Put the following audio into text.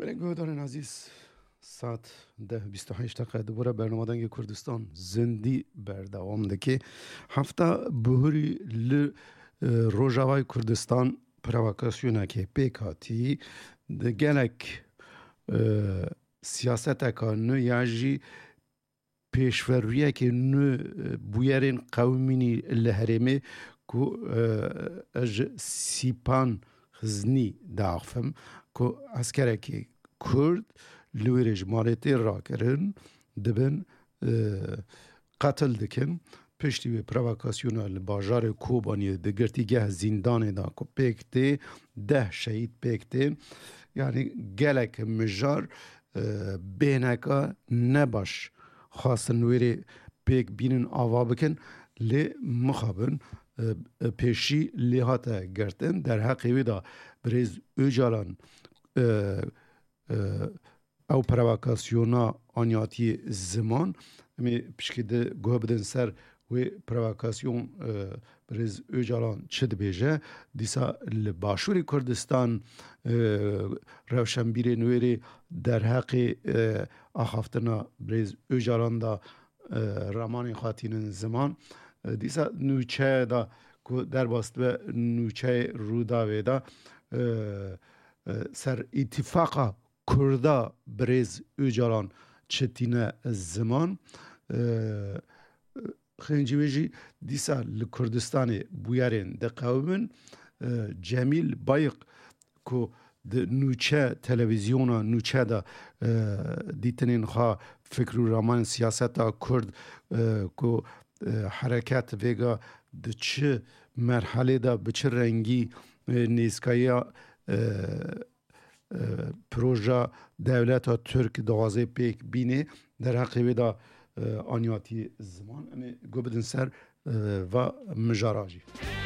بله گودارن عزیز ساعت 10:28 دوباره برنامه دنگ کردستان زندی بردوام دکی هفته بهوری روژاوای کردستان پروکاسیونه که پیکاتی ده گلک سیاست اکا نو یاجی پیشوریه که نو بویرین قومینی لحرمه که اج سیپان خزنی داخفم که اسکره که کرد لویرج مالتی را کرن دبن قتل دکن پشتی به پروکاسیونال باجار کوبانی دگرتیگه زندان دا که پیکته 10 شهید پیکته یعنی گلک مجار بینکا نباش خواستن ویری پیک بینن آوا بکن لی مخابن پیشی لی هاته گرتن در حقیقی دا بریز اوجالان او پروکاسیونا آنیاتی زمان امی پشکی ده گوه بدن سر و پروکاسیون بریز اوجالان چه بیجه دیسا لباشوری کردستان روشنبیر نویری در حق آخافتنا بریز اوجالان دا رامان خاطین زمان دیسا نوچه دا که در باست به نوچه رودا ویدا سر اتفاقا کردا بریز اوجالان چتینه زمان خیلی ویجی دیسا لکردستان بویارین ده قومن جمیل بایق که ده نوچه تلویزیونا نوچه دا دیتنین خواه فکر و رامان سیاستا کرد که حرکت ویگا ده چه مرحله دا به چه رنگی نیزکایا پروژه دولت ترک دوازه پیک بینه در حقیقی دا آنیاتی زمان امی گو بدن سر و مجاراجی